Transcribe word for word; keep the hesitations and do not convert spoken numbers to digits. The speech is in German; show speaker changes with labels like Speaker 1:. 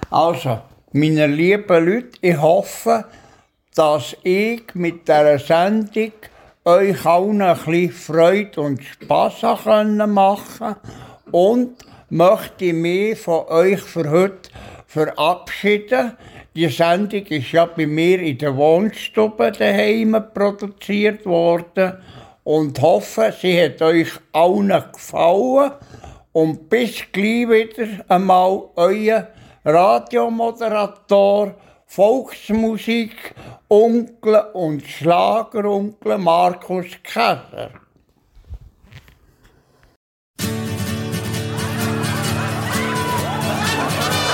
Speaker 1: Also, meine lieben Leute, ich hoffe, dass ich mit dieser Sendung euch allen ein bisschen Freude und Spass machen konnte. Und möchte mich von euch für heute verabschieden. Die Sendung ist ja bei mir in der Wohnstube daheim produziert worden. Und hoffe, sie hat euch allen gefallen. Und bis gleich wieder einmal euer Radiomoderator, Volksmusik, Onkel und Schlageronkel Markus Käser.